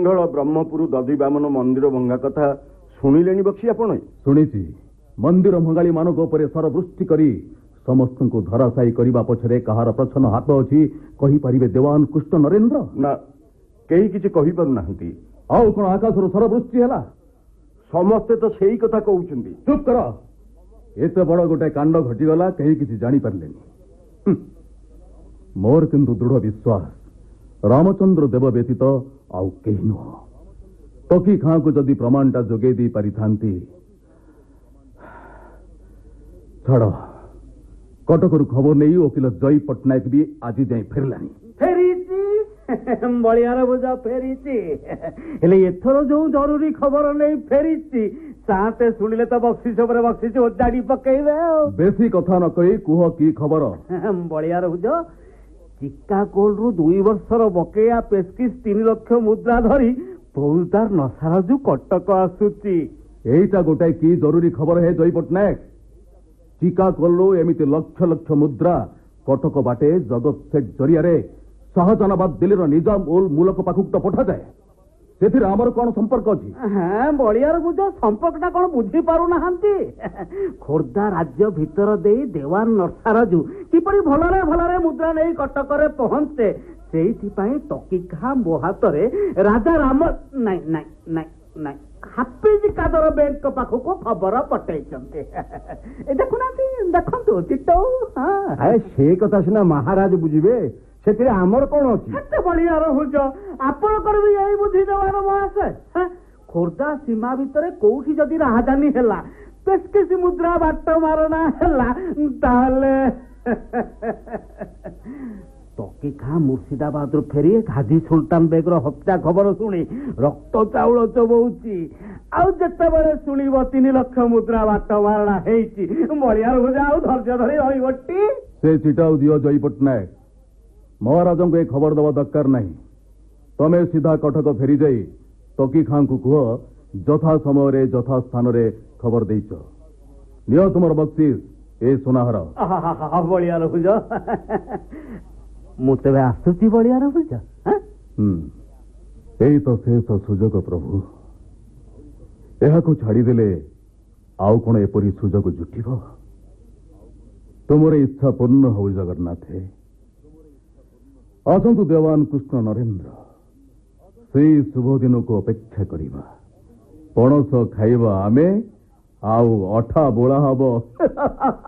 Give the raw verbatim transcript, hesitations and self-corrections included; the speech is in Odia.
ଆଖଣ୍ଡଳ ବ୍ରହ୍ମପୁର ଦଧିବାମନ ମନ୍ଦିର ଭଙ୍ଗା କଥା ଶୁଣିଲେଣି ବକ୍ସି ଆପଣ? ଶୁଣିଛି। ମନ୍ଦିର ଭଙ୍ଗାଳି ମାନଙ୍କ ଉପରେ ସରବୃଷ୍ଟି କରି ସମସ୍ତଙ୍କୁ ଧରାଶାୟୀ କରିବା ପଛରେ କାହାର ପ୍ରଚ୍ଛନ୍ନ ହାତ ଅଛି କହିପାରିବେ ଦେୱାନ କୃଷ୍ଣ ନରେନ୍ଦ୍ର? ନା, କେହି କିଛି କହିପାରୁନାହାନ୍ତି। ଆଉ କଣ ଆକାଶରୁ ସରବୃଷ୍ଟି ହେଲା? ସମସ୍ତେ ତ ସେଇ କଥା କହୁଛନ୍ତି। ଚୁପ୍ କର। ଏତେ ବଡ ଗୋଟେ କାଣ୍ଡ ଘଟିଗଲା, କେହି କିଛି ଜାଣିପାରିଲେନି। ମୋର କିନ୍ତୁ ଦୃଢ ବିଶ୍ୱାସ ରାମଚନ୍ଦ୍ର ଦେବ ବ୍ୟତୀତ ଆଉ କେହି ନୁହଁ। ଟକି ଖାଁକୁ ଯଦି ପ୍ରମାଣଟା ଯୋଗାଇ ଦେଇ ପାରିଥାନ୍ତି। ଛାଡ, କଟକରୁ ଖବର ନେଇ ଓକିଲ ଜୟ ପଟ୍ଟନାୟକ ବି ଆଜି ଯାଇ ଫେରିଲାଣି। ଫେରିଛି ବଳିଆର ଭୁଜ ଫେରିଛି। ହେଲେ ଏଥର ଯୋଉ ଜରୁରୀ ଖବର ନେଇ ଫେରିଛି ସାତେ ଶୁଣିଲେ ତ ବକ୍ସିସ ଉପରେ ବକ୍ସିସ ଓଜାଡି ପକେଇବେ ଆଉ। ବେଶୀ କଥା ନ କହି କୁହ କି ଖବର? ବଳିଆର ଭୁଜ, ଚିକାଗୋଲରୁ ଦୁଇ ବର୍ଷର ବକେୟା ପେସ୍କିସ୍ ତିନି ଲକ୍ଷ ମୁଦ୍ରା ଧରି ଫୌଜଦାର ନସାରାଜୁ କଟକ ଆସୁଛି। ଏଇଟା ଗୋଟାଏ କି ଜରୁରୀ ଖବର ହେ ଜୟ ପଟ୍ଟନାୟକ? ଚିକାଗୋଲରୁ ଏମିତି ଲକ୍ଷ ଲକ୍ଷ ମୁଦ୍ରା କଟକ ବାଟେ ଜଗତ ସେଠ ଜରିଆରେ ଶାହଜାହାନାବାଦ ଦିଲ୍ଲୀର ନିଜାମ ଉଲ୍ ମୁଲକ ପାଖକୁ ତ ପଠାଯାଏ। ସେଥିରେ ଆମର କଣ ସମ୍ପର୍କ ଅଛି? ହଁ, ବଳିଆର ବୁଝ, ସମ୍ପର୍କଟା କଣ ବୁଝିପାରୁନାହାନ୍ତି? ଖୋର୍ଦ୍ଧା ରାଜ୍ୟ ଭିତର ଦେଇ ଦେୱାନ ନରସାରାଜୁ କିପରି ଭଲରେ ଭଲରେ ମୁଦ୍ରା ନେଇ କଟକରେ ପହଞ୍ଚେ ସେଇଥିପାଇଁ ଟକିଖା ମୋ ହାତରେ ରାଜା ରାମ ନାଇଁ ନାଇଁ ନାଇଁ ନାଇଁ ହାଫିଜ କାଦର ବେଗଙ୍କ ପାଖକୁ ଖବର ପଠେଇଛନ୍ତି। ଦେଖୁନାହାନ୍ତି, ଦେଖନ୍ତୁ ଚିଟଉ। ସେ କଥା ସିନା ମହାରାଜ ବୁଝିବେ, ସେଥିରେ ଆମର କଣ ଅଛି? କେତେ ବଳିଆ ରହୁଛ, ଆପଣଙ୍କର ବି ଏଇ ବୁଝି ଦେବାର ମହାଶୟ। ଖୋର୍ଦ୍ଧା ସୀମା ଭିତରେ କୋଉଠି ଯଦି ରାଜଧାନୀ ହେଲା, ପେସ୍କିସ୍ ମୁଦ୍ରା ବାଟ ମାରଣା ହେଲା, ତାହେଲେ ଟକି ଖାଁ ମୁର୍ସିଦାବାଦରୁ ଫେରି ହାଜି ସୁଲତାନ ବେଗର ହତ୍ୟା ଖବର ଶୁଣି ରକ୍ତ ଚାଉଳ ଚୋବଉଛି। ଆଉ ଯେତେବେଳେ ଶୁଣିବ ତିନି ଲକ୍ଷ ମୁଦ୍ରା ବାଟ ମାରଣା ହେଇଛି, ବଳିଆ ରହୁଛ ଆଉ ଧୈର୍ଯ୍ୟ ଧରି ରହିବଟି। ସେ ଚିଟାଉ ଦିଅ ଜୟ ପଟ୍ଟନାୟକ। ମହାରାଜଙ୍କୁ ଏ ଖବର ଦେବା ଦରକାର ନାହିଁ। ତମେ ସିଧା କଟକ ଫେରିଯାଇ ଟକି ଖାଁଙ୍କୁ କୁହ ଯଥା ସମୟରେ ଯଥା ସ୍ଥାନରେ ଖବର ଦେଇଛ। ନିଅ ତୁମର ବକ୍ସିସ୍, ଏ ସୁନାହାର। ବଳିଆ ରହୁଛ, ମୁଁ ତେବେ ଆସୁଛି ବଳିଆ ରହୁଛ। ଏଇ ତ ଶେଷ ସୁଯୋଗ ପ୍ରଭୁ। ଏହାକୁ ଛାଡ଼ିଦେଲେ ଆଉ କଣ ଏପରି ସୁଯୋଗ ଜୁଟିବ? ତୁମର ଇଚ୍ଛା ପୂର୍ଣ୍ଣ ହଉ ଜଗନ୍ନାଥ। ଆସନ୍ତୁ ଦେୱାନ କୃଷ୍ଣ ନରେନ୍ଦ୍ର, ସେଇ ଶୁଭ ଦିନକୁ ଅପେକ୍ଷା କରିବା। ପଣସ ଖାଇବା ଆମେ, ଆଉ ଅଠା ବୋଳା ହବ।